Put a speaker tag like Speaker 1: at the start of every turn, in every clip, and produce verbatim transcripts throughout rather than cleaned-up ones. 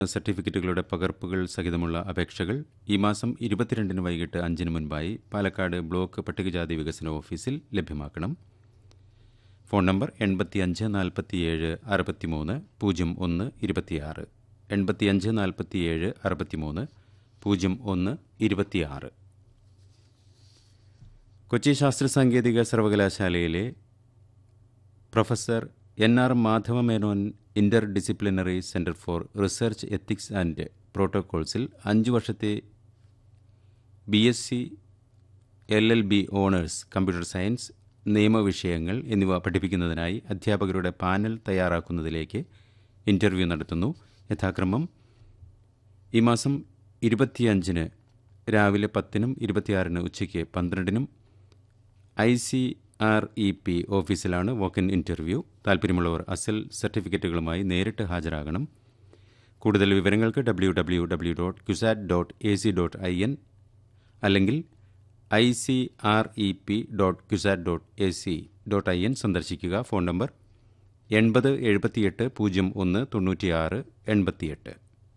Speaker 1: സർട്ടിഫിക്കറ്റുകളുടെ പകർപ്പുകൾ സഹിതമുള്ള അപേക്ഷകൾ ഈ മാസം ഇരുപത്തിരണ്ടിന് വൈകിട്ട് അഞ്ചിന് മുൻപായി പാലക്കാട് ബ്ലോക്ക് പട്ടികജാതി വികസന ഓഫീസിൽ ലഭ്യമാക്കണം. ഫോൺ നമ്പർ എൺപത്തിയഞ്ച് നാൽപ്പത്തിയേഴ് അറുപത്തിമൂന്ന് പൂജ്യം ഒന്ന് ഇരുപത്തിയാറ് എൺപത്തിയഞ്ച് നാൽപ്പത്തിയേഴ് അറുപത്തിമൂന്ന് പൂജ്യം ഒന്ന് ഇരുപത്തിയാറ്. കൊച്ചി ശാസ്ത്ര സാങ്കേതിക സർവകലാശാലയിലെ professor N R Madhava Menon Inter disciplinary centre for research ethics and പ്രോട്ടോകോൾസിൽ അഞ്ചു വർഷത്തെ B S C L L B owners computer science, നിയമവിഷയങ്ങൾ എന്നിവ പഠിപ്പിക്കുന്നതിനായി അധ്യാപകരുടെ പാനൽ തയ്യാറാക്കുന്നതിലേക്ക് ഇൻ്റർവ്യൂ നടത്തുന്നു. യഥാക്രമം ഈ മാസം ഇരുപത്തിയഞ്ചിന് രാവിലെ പത്തിനും ഇരുപത്തിയാറിന് ഉച്ചയ്ക്ക് പന്ത്രണ്ടിനും I C R E P ഓഫീസിലാണ് വോക്ക് ഇൻ ഇൻ്റർവ്യൂ. താൽപ്പര്യമുള്ളവർ അസൽ സർട്ടിഫിക്കറ്റുകളുമായി നേരിട്ട് ഹാജരാകണം. കൂടുതൽ വിവരങ്ങൾക്ക് W W W dot CUSAT dot A C dot I N അല്ലെങ്കിൽ I C R E P dot CUSAT dot A C dot I N സന്ദർശിക്കുക. ഫോൺ നമ്പർ എൺപത് എഴുപത്തിയെട്ട് പൂജ്യം ഒന്ന് തൊണ്ണൂറ്റിയാറ് എൺപത്തിയെട്ട്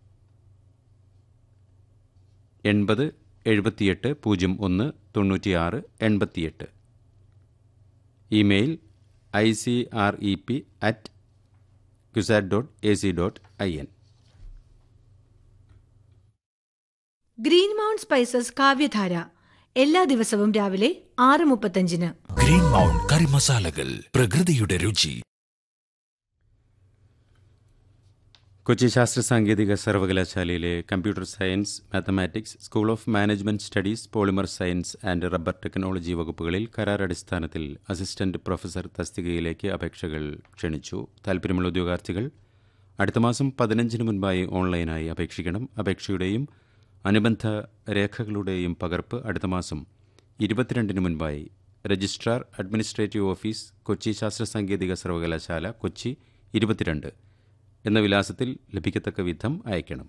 Speaker 1: എൺപത് എഴുപത്തിയെട്ട് പൂജ്യം ഒന്ന് തൊണ്ണൂറ്റിയാറ് എൺപത്തിയെട്ട്. Email I C R E P at CUSAT dot A C dot I N.
Speaker 2: Green mount spices കാവ്യധാര എല്ലാ ദിവസവും രാവിലെ ആറ് മുപ്പത്തഞ്ചിന്.
Speaker 3: ഗ്രീൻ മൗണ്ട് കറി മസാലകൾ, പ്രകൃതിയുടെ രുചി.
Speaker 1: കൊച്ചി ശാസ്ത്ര സാങ്കേതിക സർവകലാശാലയിലെ computer science, mathematics, school of management studies, polymer science and rubber technology വകുപ്പുകളിൽ കരാർ അടിസ്ഥാനത്തിൽ അസിസ്റ്റന്റ് പ്രൊഫസർ തസ്തികയിലേക്ക് അപേക്ഷകൾ ക്ഷണിച്ചു. താൽപ്പര്യമുള്ള ഉദ്യോഗാർത്ഥികൾ അടുത്ത മാസം പതിനഞ്ചിന് മുൻപായി ഓൺലൈനായി അപേക്ഷിക്കണം. അപേക്ഷയുടെയും അനുബന്ധ രേഖകളുടെയും പകർപ്പ് അടുത്ത മാസം ഇരുപത്തിരണ്ടിന് മുൻപായി രജിസ്ട്രാർ, അഡ്മിനിസ്ട്രേറ്റീവ് ഓഫീസ്, കൊച്ചി ശാസ്ത്ര സാങ്കേതിക സർവകലാശാല, കൊച്ചി ഇരുപത്തിരണ്ട് എന്ന വിലാസത്തിൽ ലഭിക്കത്തക്ക വിധം അയക്കണം.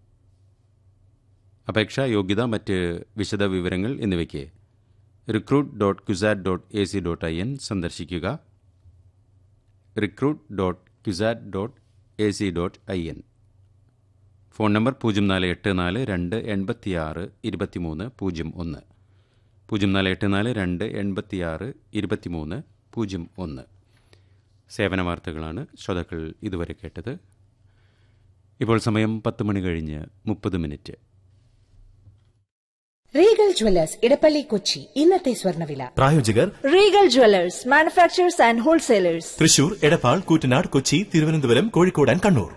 Speaker 1: അപേക്ഷ, യോഗ്യത, മറ്റ് വിശദ വിവരങ്ങൾ എന്നിവയ്ക്ക് recruit dot CUSAT dot A C dot I N സന്ദർശിക്കുക. Recruit dot CUSAT dot A C dot I N. Phone number പൂജ്യം നാല് എട്ട് നാല് രണ്ട് എൺപത്തിയാറ് ഇരുപത്തിമൂന്ന് പൂജ്യം ഒന്ന് പൂജ്യം നാല് എട്ട് നാല് രണ്ട് എൺപത്തിയാറ് ഇരുപത്തിമൂന്ന് പൂജ്യം ഒന്ന്. സേവന വാർത്തകളാണ് ശ്രോതാക്കൾ ഇതുവരെ കേട്ടത്. ഇപ്പോൾ സമയം പത്ത് മണി കഴിഞ്ഞ് മുപ്പത് minute.
Speaker 4: Regal Jewellers Edappally Kochi ഇന്നത്തെ സ്വർണ്ണവില.
Speaker 5: പ്രായോജകർ
Speaker 6: Regal Jewellers, manufacturers and wholesalers,
Speaker 5: Thrissur, Edappal, Koottanad, Kochi, Thiruvananthapuram, Kozhikode and Kannur.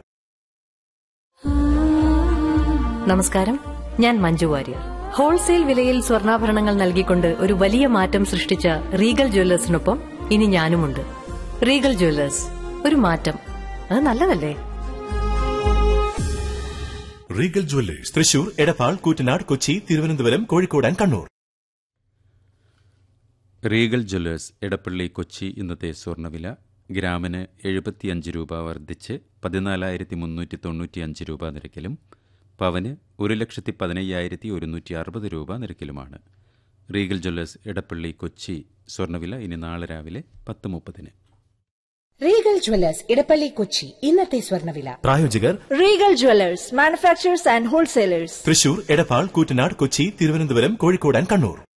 Speaker 7: നമസ്കാരം, ഞാൻ മഞ്ജു വാര്യർ. ഹോൾസെയിൽ വിലയിൽ സ്വർണ്ണാഭരണങ്ങൾ നൽകിക്കൊണ്ട് ഒരു വലിയ മാറ്റം സൃഷ്ടിച്ച റീഗൽ ജ്വല്ലേഴ്സിനൊപ്പം ഇനി ഞാനുമുണ്ട്. റീഗൽ ജ്വല്ലേഴ്സ്, ഒരു മാറ്റം, അത് നല്ലതല്ലേ?
Speaker 5: Regal Jewellers, Thrissur, Edappal, Koottanad, Kochi, Thiruvananthapuram, Kozhikode and Kannur.
Speaker 1: Regal Jewellers Edappally Kochi ഇന്നത്തെ സ്വർണ്ണവില ഗ്രാമിന് എഴുപത്തിയഞ്ച് രൂപ വർദ്ധിച്ച് പതിനാലായിരത്തി മുന്നൂറ്റി തൊണ്ണൂറ്റിയഞ്ച് രൂപ നിരക്കിലും പവന് ഒരു ലക്ഷത്തി പതിനയ്യായിരത്തി ഒരുന്നൂറ്റി അറുപത് രൂപ നിരക്കിലുമാണ്. റീഗൽ ജ്വല്ലേഴ്സ് ഇടപ്പള്ളി കൊച്ചി സ്വർണ്ണവില ഇനി നാളെ രാവിലെ പത്ത് മുപ്പതിന്.
Speaker 4: റീഗൽ ജ്വല്ലേഴ്സ് ഇടപ്പള്ളി കൊച്ചി ഇന്നത്തെ സ്വർണ്ണവില.
Speaker 5: പ്രായോജകർ
Speaker 6: Regal Jewellers, manufacturers and wholesalers,
Speaker 5: Thrissur, Edappal, Koottanad, Kochi, Thiruvananthapuram, Kozhikode and Kannur.